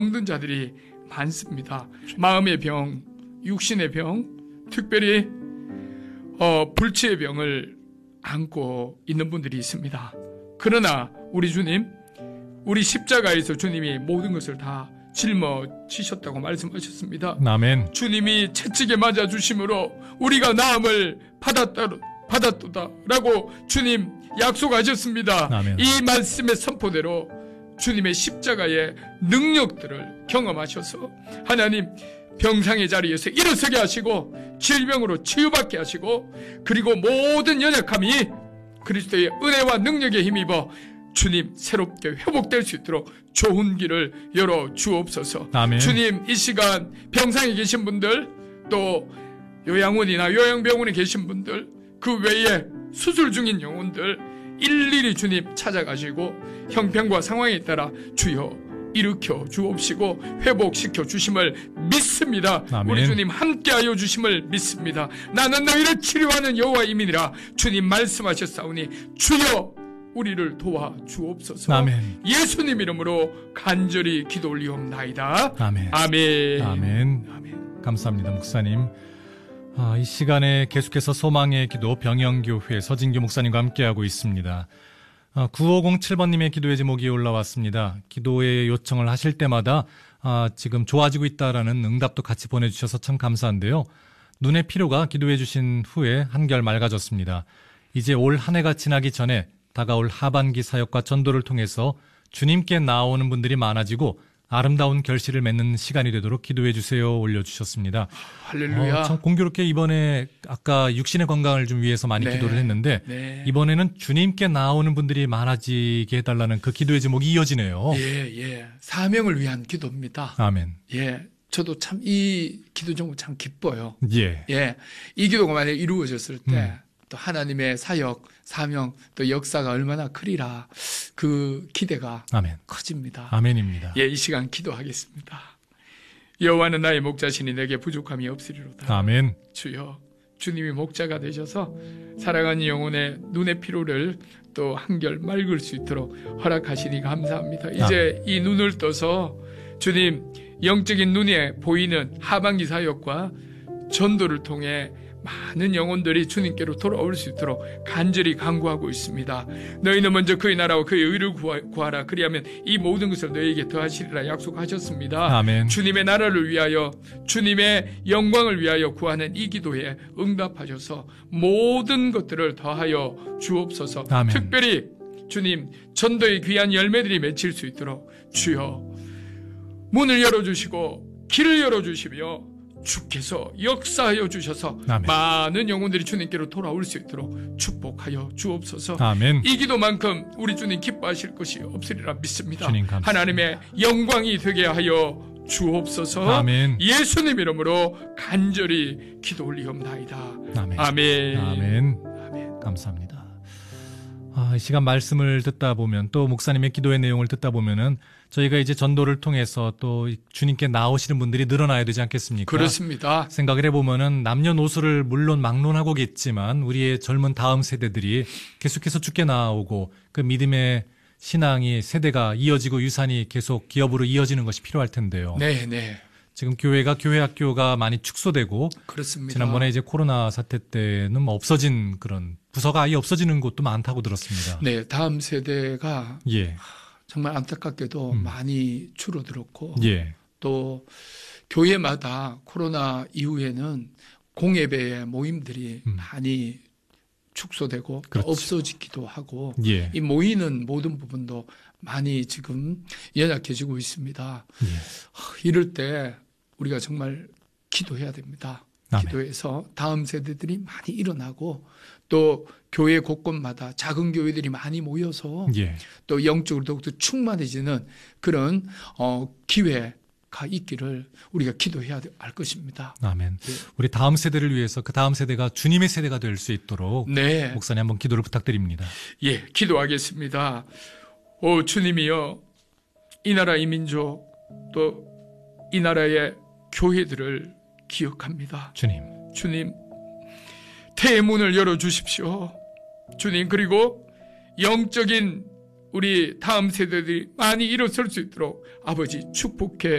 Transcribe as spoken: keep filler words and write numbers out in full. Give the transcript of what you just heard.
병든 자들이 많습니다. 마음의 병, 육신의 병, 특별히 어, 불치의 병을 안고 있는 분들이 있습니다. 그러나 우리 주님, 우리 십자가에서 주님이 모든 것을 다 짊어지셨다고 말씀하셨습니다. 아멘. 주님이 채찍에 맞아 주심으로 우리가 나음을 받았다, 받았도다라고 주님 약속하셨습니다. 아멘. 이 말씀의 선포대로 주님의 십자가의 능력들을 경험하셔서 하나님 병상의 자리에서 일어서게 하시고 질병으로 치유받게 하시고 그리고 모든 연약함이 그리스도의 은혜와 능력에 힘입어 주님 새롭게 회복될 수 있도록 좋은 길을 열어 주옵소서. 아멘. 주님 이 시간 병상에 계신 분들 또 요양원이나 요양병원에 계신 분들 그 외에 수술 중인 영혼들 일일이 주님 찾아가시고 형편과 상황에 따라 주여 일으켜 주옵시고 회복시켜 주심을 믿습니다. 아멘. 우리 주님 함께하여 주심을 믿습니다. 나는 너희를 치료하는 여호와임이니라 주님 말씀하셨사오니 주여 우리를 도와 주옵소서. 아멘. 예수님 이름으로 간절히 기도 올리옵나이다. 아멘. 아멘. 아멘. 아멘. 감사합니다, 목사님. 아, 이 시간에 계속해서 소망의 기도 병영교회 서진교 목사님과 함께하고 있습니다. 아, 구오공칠 번님의 기도의 제목이 올라왔습니다. 기도의 요청을 하실 때마다 아, 지금 좋아지고 있다라는 응답도 같이 보내주셔서 참 감사한데요. 눈의 피로가 기도해 주신 후에 한결 맑아졌습니다. 이제 올 한 해가 지나기 전에 다가올 하반기 사역과 전도를 통해서 주님께 나오는 분들이 많아지고 아름다운 결실을 맺는 시간이 되도록 기도해 주세요 올려주셨습니다. 할렐루야. 어, 참 공교롭게 이번에 아까 육신의 건강을 좀 위해서 많이 네. 기도를 했는데 네. 이번에는 주님께 나오는 분들이 많아지게 해달라는 그 기도의 제목이 이어지네요. 예, 예. 사명을 위한 기도입니다. 아멘. 예. 저도 참 이 기도 제목 참 기뻐요. 예. 예. 이 기도가 만약에 이루어졌을 때 음. 또 하나님의 사역, 사명, 또 역사가 얼마나 크리라 그 기대가 아멘. 커집니다. 아멘입니다. 예, 이 시간 기도하겠습니다. 여호와는 나의 목자시니 내게 부족함이 없으리로다. 아멘. 주여, 주님이 목자가 되셔서 사랑하는 영혼의 눈의 피로를 또 한결 맑을 수 있도록 허락하시니 감사합니다. 이제 이 눈을 떠서 주님 영적인 눈에 보이는 하반기 사역과 전도를 통해 많은 영혼들이 주님께로 돌아올 수 있도록 간절히 간구하고 있습니다. 너희는 먼저 그의 나라와 그의 의를 구하라. 그리하면 이 모든 것을 너희에게 더하시리라 약속하셨습니다. 아멘. 주님의 나라를 위하여 주님의 영광을 위하여 구하는 이 기도에 응답하셔서 모든 것들을 더하여 주옵소서. 아멘. 특별히 주님 전도의 귀한 열매들이 맺힐 수 있도록 주여 문을 열어주시고 길을 열어주시며 주께서 역사하여 주셔서 아멘. 많은 영혼들이 주님께로 돌아올 수 있도록 축복하여 주옵소서. 아멘. 이 기도만큼 우리 주님 기뻐하실 것이 없으리라 믿습니다. 주님 감사합니다. 하나님의 영광이 되게 하여 주옵소서. 아멘. 예수님 이름으로 간절히 기도 올리옵나이다. 아멘. 아멘. 아멘. 아멘. 감사합니다. 아, 이 시간 말씀을 듣다 보면 또 목사님의 기도의 내용을 듣다 보면은 저희가 이제 전도를 통해서 또 주님께 나오시는 분들이 늘어나야 되지 않겠습니까? 그렇습니다. 생각을 해보면은 남녀노소를 물론 막론하고겠지만 우리의 젊은 다음 세대들이 계속해서 주께 나오고 그 믿음의 신앙이 세대가 이어지고 유산이 계속 기업으로 이어지는 것이 필요할 텐데요. 네, 네. 지금 교회가 교회 학교가 많이 축소되고 그렇습니다. 지난번에 이제 코로나 사태 때는 뭐 없어진 그런 부서가 아예 없어지는 곳도 많다고 들었습니다. 네, 다음 세대가 예. 정말 안타깝게도 음. 많이 줄어들었고 예. 또 교회마다 코로나 이후에는 공예배의 모임들이 음. 많이 축소되고 그렇죠. 없어지기도 하고 예. 이 모이는 모든 부분도 많이 지금 연약해지고 있습니다. 예. 이럴 때 우리가 정말 기도해야 됩니다. 아멘. 기도해서 다음 세대들이 많이 일어나고 또 교회 곳곳마다 작은 교회들이 많이 모여서 예. 또 영적으로 더욱더 충만해지는 그런 어, 기회가 있기를 우리가 기도해야 할 것입니다. 아멘. 네. 우리 다음 세대를 위해서 그 다음 세대가 주님의 세대가 될 수 있도록 네, 목사님 한번 기도를 부탁드립니다. 예, 기도하겠습니다. 오 주님이여, 이 나라 이 민족 또 이 나라의 교회들을 기억합니다. 주님. 주님, 태의 문을 열어주십시오. 주님, 그리고 영적인 우리 다음 세대들이 많이 일어설 수 있도록 아버지 축복해